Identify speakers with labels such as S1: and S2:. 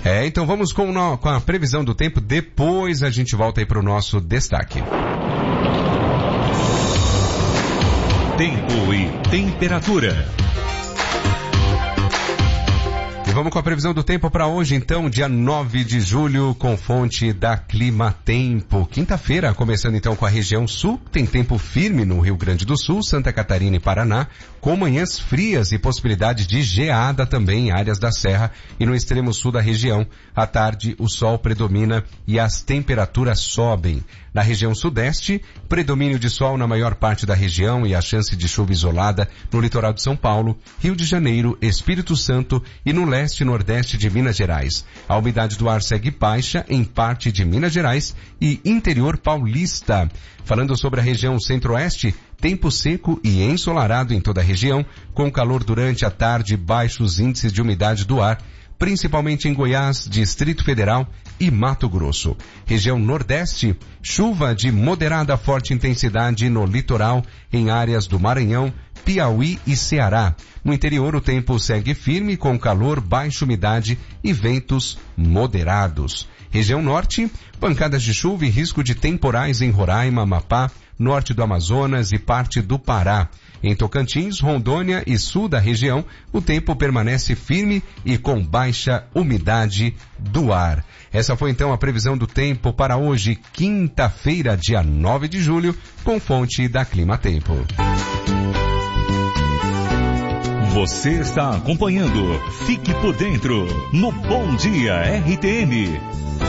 S1: Então vamos com a previsão do tempo, depois a gente volta aí para o nosso destaque.
S2: Tempo e temperatura.
S1: E vamos com a previsão do tempo para hoje, então, dia 9 de julho, com fonte da Climatempo. Quinta-feira, começando então com a região sul, tem tempo firme no Rio Grande do Sul, Santa Catarina e Paraná, com manhãs frias e possibilidade de geada também em áreas da serra e no extremo sul da região. À tarde, o sol predomina e as temperaturas sobem. Na região sudeste, predomínio de sol na maior parte da região e a chance de chuva isolada no litoral de São Paulo, Rio de Janeiro, Espírito Santo e no leste e nordeste de Minas Gerais. A umidade do ar segue baixa em parte de Minas Gerais e interior paulista. Falando sobre a região centro-oeste, tempo seco e ensolarado em toda a região, com calor durante a tarde e baixos índices de umidade do ar, principalmente em Goiás, Distrito Federal e Mato Grosso. Região Nordeste, chuva de moderada a forte intensidade no litoral, em áreas do Maranhão, Piauí e Ceará. No interior, o tempo segue firme, com calor, baixa umidade e ventos moderados. Região Norte, pancadas de chuva e risco de temporais em Roraima, Amapá, norte do Amazonas e parte do Pará. Em Tocantins, Rondônia e sul da região, o tempo permanece firme e com baixa umidade do ar. Essa foi então a previsão do tempo para hoje, quinta-feira, dia 9 de julho, com fonte da Climatempo.
S2: Você está acompanhando Fique por Dentro no Bom Dia RTM.